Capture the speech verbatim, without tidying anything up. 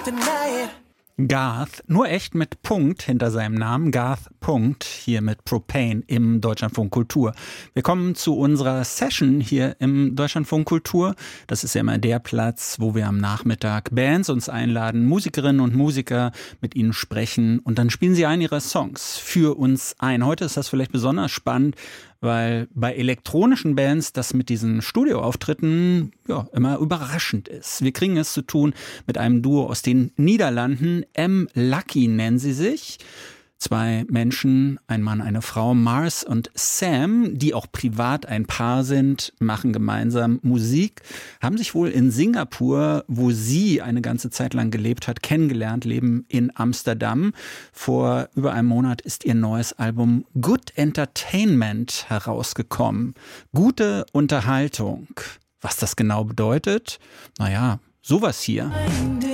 Garth, nur echt mit Punkt hinter seinem Namen, Garth Punkt, hier mit Propane im Deutschlandfunk Kultur. Wir kommen zu unserer Session hier im Deutschlandfunk Kultur. Das ist ja immer der Platz, wo wir am Nachmittag Bands uns einladen, Musikerinnen und Musiker mit ihnen sprechen und dann spielen sie einen ihrer Songs für uns ein. Heute ist das vielleicht besonders spannend, weil bei elektronischen Bands das mit diesen Studioauftritten ja immer überraschend ist. Wir kriegen es zu tun mit einem Duo aus den Niederlanden. M-Lucky nennen sie sich. Zwei Menschen, ein Mann, eine Frau, Mars und Sam, die auch privat ein Paar sind, machen gemeinsam Musik, haben sich wohl in Singapur, wo sie eine ganze Zeit lang gelebt hat, kennengelernt, leben in Amsterdam. Vor über einem Monat ist ihr neues Album Good Entertainment herausgekommen. Gute Unterhaltung. Was das genau bedeutet? Naja, sowas hier.